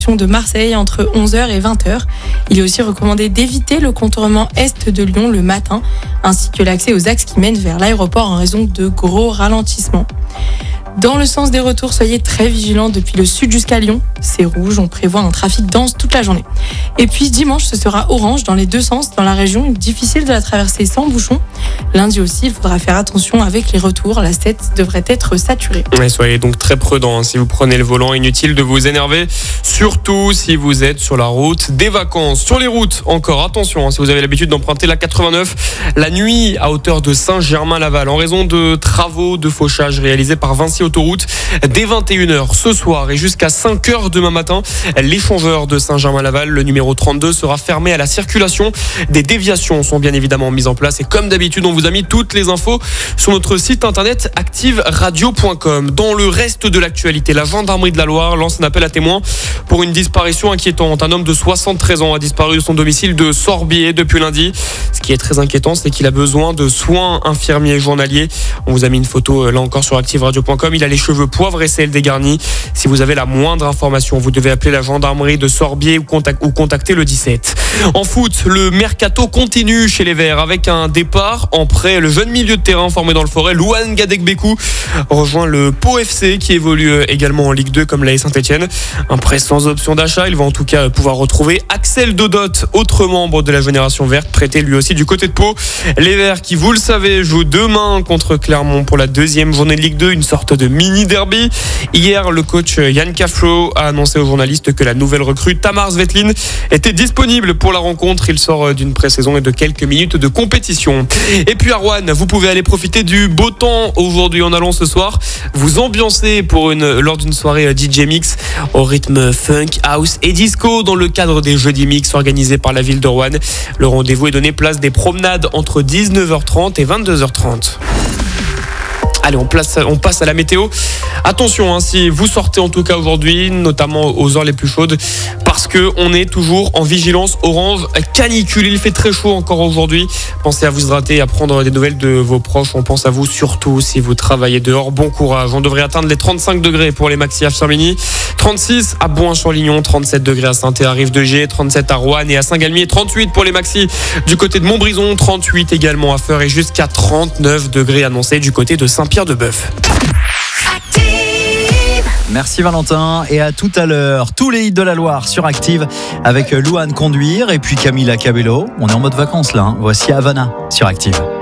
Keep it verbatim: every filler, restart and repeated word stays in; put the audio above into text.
de Marseille entre onze heures et vingt heures. Il est aussi recommandé d'éviter le contournement est de Lyon le matin, ainsi que l'accès aux axes qui mènent vers l'aéroport en raison de gros ralentissements. Dans le sens des retours, soyez très vigilants depuis le sud jusqu'à Lyon. C'est rouge, on prévoit un trafic dense toute la journée. Et puis dimanche, ce sera orange dans les deux sens dans la région. Difficile de la traverser sans bouchon. Lundi aussi, il faudra faire attention avec les retours. La sept devrait être saturée. Et soyez donc très prudents hein, si vous prenez le volant. Inutile de vous énerver, surtout si vous êtes sur la route des vacances. Sur les routes, encore attention, hein, si vous avez l'habitude d'emprunter la quatre-vingt-neuf, la nuit à hauteur de Saint-Germain-Laval, en raison de travaux de fauchage réalisés par Vinci Autoroute, dès vingt et une heures ce soir et jusqu'à cinq heures demain matin, l'échangeur de Saint-Germain-Laval, le numéro trente-deux, sera fermé à la circulation. Des déviations sont bien évidemment mises en place et comme d'habitude, on vous a mis toutes les infos sur notre site internet active radio point com. Dans le reste de l'actualité, la gendarmerie de la Loire lance un appel à témoins pour une disparition inquiétante. Un homme de soixante-treize ans a disparu de son domicile de Sorbier depuis lundi. Ce qui est très inquiétant, c'est qu'il a besoin de soins infirmiers journaliers. On vous a mis une photo là encore sur active radio point com. Il a les cheveux poivre et sel dégarnis. Si vous avez la moindre information, vous devez appeler la gendarmerie de Sorbier ou, contact, ou contacter le dix-sept. En foot, le mercato continue chez les Verts avec un départ en prêt. Le jeune milieu de terrain formé dans le Forêt, Louane Gadegbekou, rejoint le Pau F C qui évolue également en Ligue deux comme l'A S Saint-Etienne. Un prêt sans option d'achat. Il va en tout cas pouvoir retrouver Axel Dodot, autre membre de la génération verte, prêté lui aussi du côté de Pau. Les Verts qui, vous le savez, jouent demain contre Clermont pour la deuxième journée de Ligue deux, une sorte de mini-derby. Hier, le coach Yann Caflo a annoncé aux journalistes que la nouvelle recrue Tamar Svetlin était disponible pour la rencontre. Il sort d'une pré-saison et de quelques minutes de compétition. Et puis à Roanne, vous pouvez aller profiter du beau temps aujourd'hui en allant ce soir vous ambiancer pour une, lors d'une soirée D J Mix au rythme funk, house et disco dans le cadre des Jeudis Mix organisés par la ville de Roanne. Le rendez-vous est donné place des promenades entre dix-neuf heures trente et vingt-deux heures trente. Allez, on, place, on passe à la météo. Attention, hein, si vous sortez en tout cas aujourd'hui, notamment aux heures les plus chaudes, parce qu'on est toujours en vigilance orange canicule. Il fait très chaud encore aujourd'hui. Pensez à vous hydrater et à prendre des nouvelles de vos proches. On pense à vous surtout si vous travaillez dehors. Bon courage. On devrait atteindre les trente-cinq degrés pour les maxi à Firminy, trente-six à Bouin-sur-Lignon, trente-sept degrés à Saint-Thé-à-Rive-de-Gier, trente-sept à Roanne et à Saint-Galmier, trente-huit pour les maxi du côté de Montbrison, trente-huit également à Feur et jusqu'à trente-neuf degrés annoncés du côté de Saint-Pierre-de-Bœuf. Merci Valentin et à tout à l'heure. Tous les hits de la Loire sur Active avec Louane Conduire et puis Camila Cabello. On est en mode vacances là. Hein. Voici Havana sur Active.